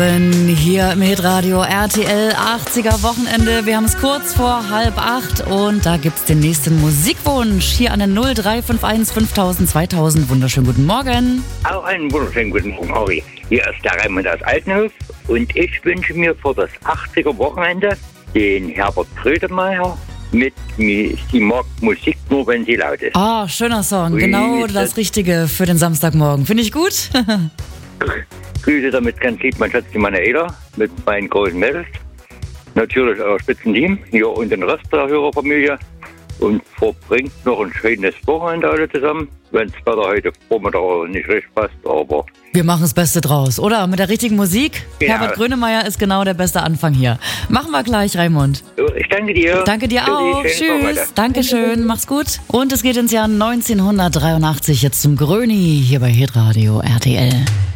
Hier im Hitradio RTL 80er Wochenende. Wir haben es kurz vor 7:30 und da gibt's den nächsten Musikwunsch. Hier an der 0351 5000 2000. Wunderschönen guten Morgen. Auch einen wunderschönen guten Morgen, Ari. Hier ist der Raimund aus Altenhof und ich wünsche mir für das 80er Wochenende den Herbert Grönemeyer mit Sie mag Musik nur, wenn sie laut ist. Ah, schöner Song. Genau das Richtige für den Samstagmorgen. Finde ich gut. Grüße damit ganz lieb mein Schatz, die Manuela, mit meinen großen Mädels. Natürlich euer Spitzenteam hier und den Rest der Hörerfamilie. Und verbringt noch ein schönes Wochenende alle zusammen. Wenn das Wetter heute Vormittag nicht recht passt, aber... Wir machen das Beste draus, oder? Mit der richtigen Musik. Ja. Herbert Grönemeyer ist genau der beste Anfang hier. Machen wir gleich, Raimund. Ich danke dir. Danke dir auch. Tschüss. Dankeschön. Mach's gut. Und es geht ins Jahr 1983 jetzt zum Gröni hier bei Hitradio RTL.